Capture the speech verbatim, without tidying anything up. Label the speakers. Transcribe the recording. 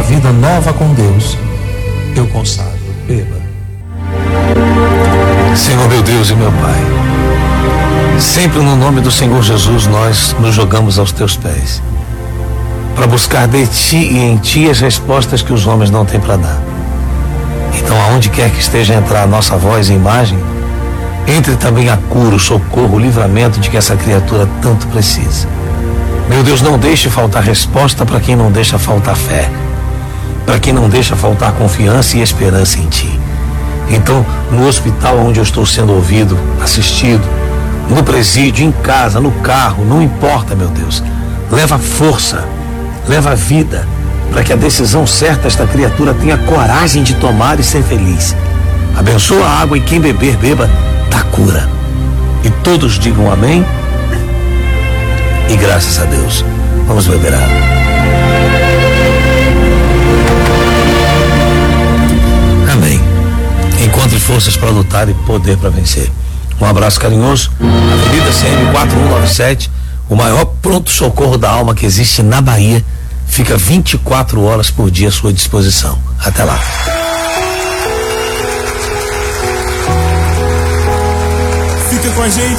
Speaker 1: vida nova com Deus, eu consagro. Beba.
Speaker 2: Senhor meu Deus e meu Pai, sempre no nome do Senhor Jesus nós nos jogamos aos teus pés, para buscar de ti e em ti as respostas que os homens não têm para dar. Então, aonde quer que esteja a entrar a nossa voz e imagem, entre também a cura, o socorro, o livramento de que essa criatura tanto precisa. Meu Deus, não deixe faltar resposta para quem não deixa faltar fé, para quem não deixa faltar confiança e esperança em ti. Então, no hospital onde eu estou sendo ouvido, assistido, no presídio, em casa, no carro, não importa, meu Deus, leva força, leva vida, para que a decisão certa esta criatura tenha coragem de tomar e ser feliz. Abençoa a água e quem beber, beba da cura. E todos digam amém. E graças a Deus. Vamos beber água. Amém. Encontre forças para lutar e poder para vencer. Um abraço carinhoso. Avenida C M quatro um nove sete, o maior pronto-socorro da alma que existe na Bahia, fica vinte e quatro horas por dia à sua disposição. Até lá.
Speaker 3: Fica com a gente.